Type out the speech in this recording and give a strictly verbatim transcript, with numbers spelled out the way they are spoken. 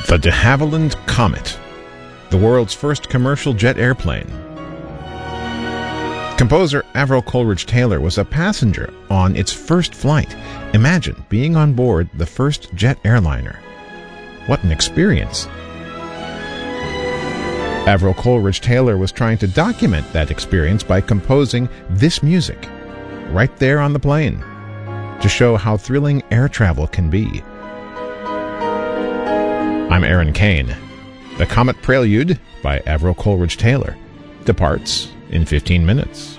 The de Havilland Comet, the world's first commercial jet airplane. Composer Averell Coleridge Taylor was a passenger on its first flight. Imagine being on board the first jet airliner. What an experience. Averell Coleridge Taylor was trying to document that experience by composing this music right there on the plane to show how thrilling air travel can be. I'm Aaron Kane. The Comet Prelude by Averell Coleridge Taylor departs in fifteen minutes.